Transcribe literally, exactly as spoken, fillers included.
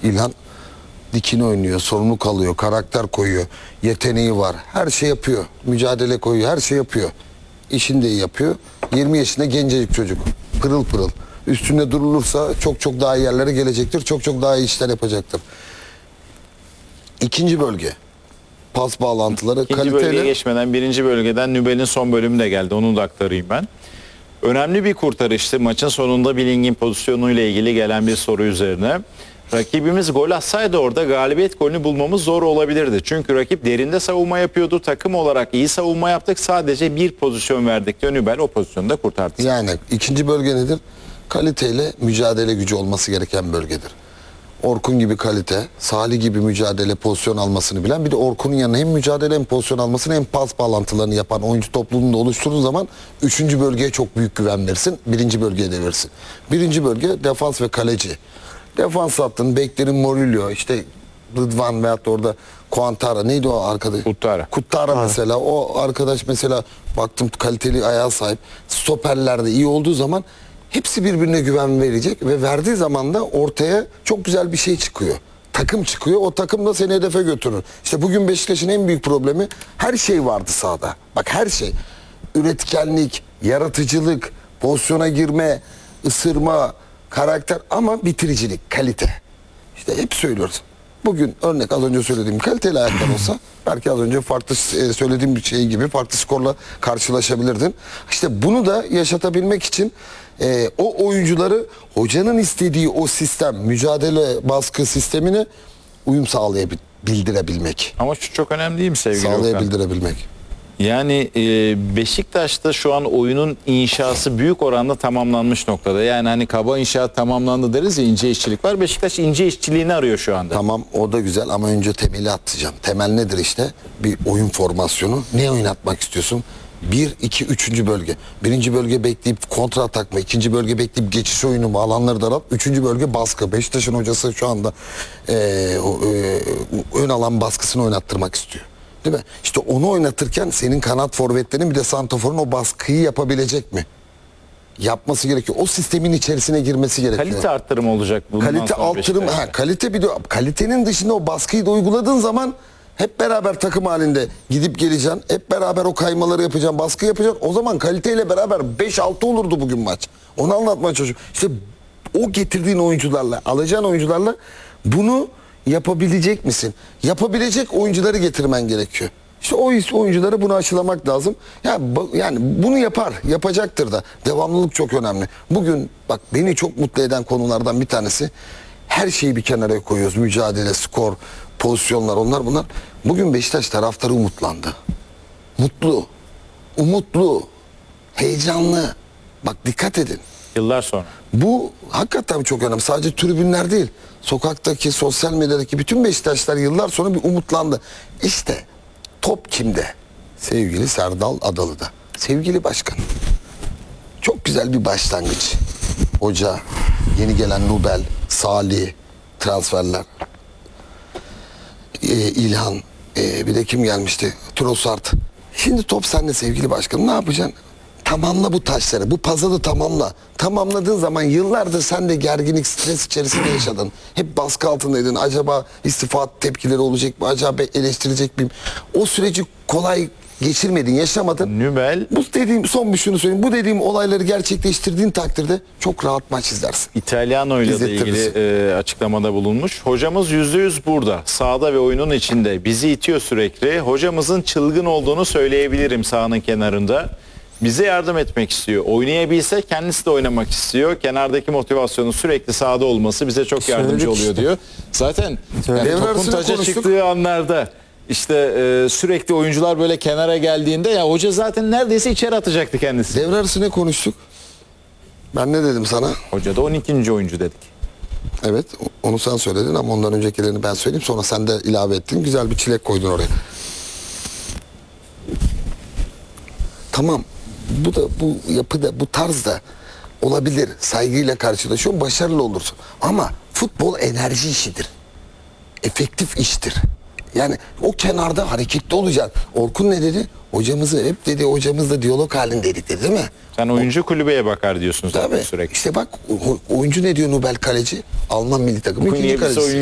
İlhan dikini oynuyor, sorumluluk alıyor, karakter koyuyor, yeteneği var, her şey yapıyor, mücadele koyuyor, her şey yapıyor. İşini de iyi yapıyor. yirmi yaşında gencecik çocuk, pırıl pırıl. Üstünde durulursa çok çok daha iyi yerlere gelecektir, çok çok daha iyi işler yapacaktır. İkinci bölge, pas bağlantıları, İkinci kaliteli. bölgeye geçmeden birinci bölgeden Nübel'in son bölümü de geldi. Onu da aktarayım ben. Önemli bir kurtarıştı. Maçın sonunda Billing'in pozisyonuyla ilgili gelen bir soru üzerine. Rakibimiz gol atsaydı orada galibiyet golünü bulmamız zor olabilirdi. Çünkü rakip derinde savunma yapıyordu. Takım olarak iyi savunma yaptık. Sadece bir pozisyon verdik diyor Nübel. O pozisyonu da kurtardı. Yani ikinci bölge nedir? Kaliteyle mücadele gücü olması gereken bölgedir. Orkun gibi kalite, Salih gibi mücadele, pozisyon almasını bilen, bir de Orkun'un yanına hem mücadele hem pozisyon almasını hem pas bağlantılarını yapan oyuncu topluluğunu da oluşturduğun zaman üçüncü bölgeye çok büyük güven verirsin, birinci bölgeye de verirsin. Birinci bölge defans ve kaleci. Defans hattın, beklerin Morillo, işte Rıdvan veyahut da orada Kuantara, neydi o arkadaş? Kuttara. Kuttara mesela, o arkadaş mesela baktım kaliteli ayağa sahip, stoperlerde iyi olduğu zaman hepsi birbirine güven verecek ve verdiği zaman da ortaya çok güzel bir şey çıkıyor. Takım çıkıyor. O takım da seni hedefe götürür. İşte bugün Beşiktaş'ın en büyük problemi, her şey vardı sahada. Bak her şey. Üretkenlik, yaratıcılık, pozisyona girme, ısırma, karakter ama bitiricilik, kalite. İşte hep söylüyoruz. Bugün örnek az önce söylediğim kaliteli ayaklar olsa belki az önce farklı e, söylediğim bir şey gibi farklı skorla karşılaşabilirdin. İşte bunu da yaşatabilmek için e, o oyuncuları hocanın istediği o sistem, mücadele baskı sistemine uyum sağlayabildirebilmek. Ama şu çok önemli değil mi sevgili Okan? Sağlayabildirebilmek. Yani e, Beşiktaş'ta şu an oyunun inşası büyük oranda tamamlanmış noktada. Yani hani kaba inşaat tamamlandı deriz ya, ince işçilik var. Beşiktaş ince işçiliğini arıyor şu anda. Tamam, o da güzel ama önce temeli atacağım. Temel nedir işte? Bir oyun formasyonu. Ne oynatmak istiyorsun? Bir, iki, üçüncü bölge. Birinci bölge bekleyip kontra atak mı? İkinci bölge bekleyip geçiş oyunu mu? Alanları daralt. Üçüncü bölge baskı. Beşiktaş'ın hocası şu anda e, o, e, ön alan baskısını oynattırmak istiyor. Değil mi? İşte onu oynatırken senin kanat forvetlerin bir de santraforun o baskıyı yapabilecek mi? Yapması gerekiyor. O sistemin içerisine girmesi gerekiyor. Kalite arttırımı olacak bundan Kalite sonra artırım, Beşiktaş'ta. ha, kalite bir de kalitenin dışında o baskıyı da uyguladığın zaman hep beraber takım halinde gidip geleceksin. Hep beraber o kaymaları yapacaksın, baskı yapacaksın. O zaman kaliteyle beraber beş altı olurdu bugün maç. Onu anlatmaya çalışıyorum. İşte o getirdiğin oyuncularla, alacağın oyuncularla bunu yapabilecek misin? Yapabilecek oyuncuları getirmen gerekiyor. İşte o oyuncuları bunu aşılamak lazım. Yani, yani bunu yapar, yapacaktır da. Devamlılık çok önemli. Bugün bak beni çok mutlu eden konulardan bir tanesi, her şeyi bir kenara koyuyoruz. Mücadele, skor, pozisyonlar, onlar bunlar. Bugün Beşiktaş taraftarı umutlandı. Mutlu, umutlu, heyecanlı. Bak dikkat edin. Yıllar sonra. Bu hakikaten çok önemli. Sadece tribünler değil. Sokaktaki, sosyal medyadaki bütün Beşiktaşlar yıllar sonra bir umutlandı. İşte top kimde? Sevgili Serdal Adalı'da. Sevgili başkan. Çok güzel bir başlangıç. Hoca, yeni gelen Nubel, Salih, transferler. Ee, İlhan, ee, bir de kim gelmişti? Trossard. Şimdi top sende sevgili başkanım. Ne yapacaksın? Tamamla bu taşları, bu puzzle'ı tamamla. Tamamladığın zaman yıllardır sen de gerginlik, stres içerisinde yaşadın. Hep baskı altındaydın. Acaba istifa tepkileri olacak mı? Acaba eleştirecek miyim? O süreci kolay geçirmedin, yaşamadın. Nübel, Bu dediğim, son bir şunu söyleyeyim. Bu dediğim olayları gerçekleştirdiğin takdirde çok rahat maç izlersin. İtalyano ile de ilgili e, açıklamada bulunmuş. Hocamız yüzde yüz burada. Sahada ve oyunun içinde. Bizi itiyor sürekli. Hocamızın çılgın olduğunu söyleyebilirim sahanın kenarında. Bize yardım etmek istiyor. Oynayabilse kendisi de oynamak istiyor. Kenardaki motivasyonu sürekli sahada olması bize çok yardımcı Söyledik oluyor işte. diyor. Zaten yani Devre topun arasında taca konuştuk. çıktığı anlarda işte e, sürekli oyuncular böyle kenara geldiğinde ya hoca zaten neredeyse içeri atacaktı kendisi. Devre arası ne konuştuk? Ben ne dedim sana? Hoca da on ikinci oyuncu dedik. Evet, onu sen söyledin ama ondan öncekilerini ben söyleyeyim. Sonra sen de ilave ettin. Güzel bir çilek koydun oraya. Tamam. Bu da bu yapıda, bu tarzda olabilir. Saygıyla karşılaşıyor, başarılı olursun. Ama futbol enerji işidir. Efektif iştir. Yani o kenarda hareketli olacaksın. Orkun ne dedi? Hocamızı hep dedi, hocamızla diyalog halindeydik dedi, değil mi? Sen oyuncu kulübeye bakar diyorsun zaten Tabii. sürekli. İşte bak oyuncu ne diyor Nubel kaleci? Alman milli takımı Bugün ikinci niye biz kalecisi.